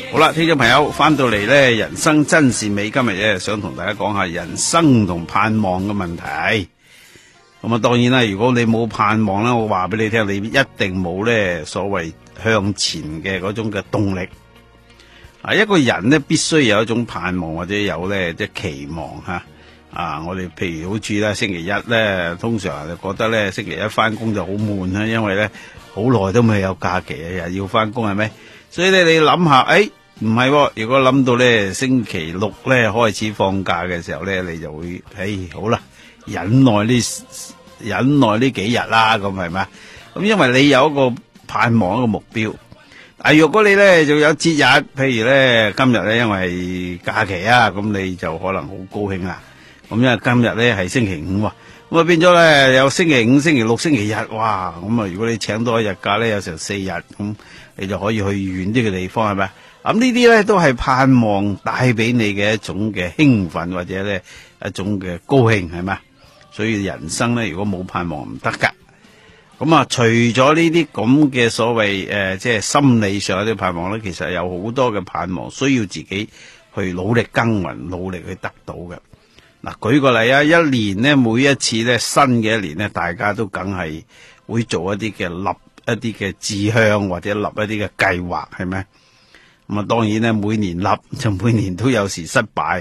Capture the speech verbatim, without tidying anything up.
好啦，聽眾朋友翻到嚟咧，人生真善美，今日咧想同大家講下人生同盼望嘅問題。咁啊，當然啦，如果你冇盼望咧，我話俾你聽，你一定冇咧所謂向前嘅嗰種嘅動力。啊，一個人咧必須有一種盼望或者有咧即係期望吓。啊，我哋譬如好似咧星期一咧，通常就覺得咧星期一翻工就好悶啦，因為咧好耐都未有假期啊，又要翻工係咪？所以咧你諗下，誒唔係，如果諗到咧星期六咧開始放假嘅時候咧，你就會誒好啦，忍耐呢忍耐呢幾日啦，咁係咪？咁因為你有一個盼望一個目標。但係如果你咧就有節日，譬如咧今日咧因為假期啊，咁你就可能好高興啦。咁因為今日咧係星期五，咁啊變咗咧有星期五、星期六、星期日，哇！咁啊如果你請多一日假咧，有成四日，咁你就可以去遠啲嘅地方，係咪？咁呢啲咧都係盼望帶俾你嘅一種嘅興奮或者咧一種嘅高興，係咪？所以人生咧如果冇盼望唔得噶。咁啊，除咗呢啲咁嘅所謂誒，即係心理上嘅盼望咧，其實有好多嘅盼望需要自己去努力耕耘、努力去得到嘅。嗱，舉個例啊，一年咧，每一次咧，新嘅一年咧，大家都梗係會做一啲嘅立一啲嘅志向或者立一啲嘅計劃，係咪？咁啊，當然咧，每年立就每年都有時失敗。